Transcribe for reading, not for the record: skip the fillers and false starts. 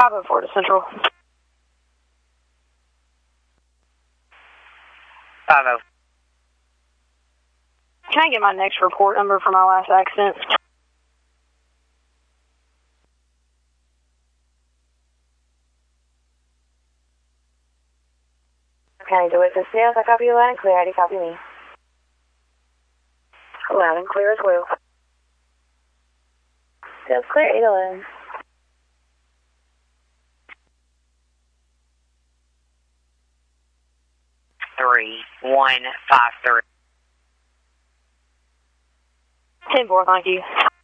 504 to Central. 50. Can I get my next report number for my last accident? County to Witness News. I copy you loud and clear. How do you copy me? Loud and clear as well. Feels clear, 811. 3153. 10-4, thank you.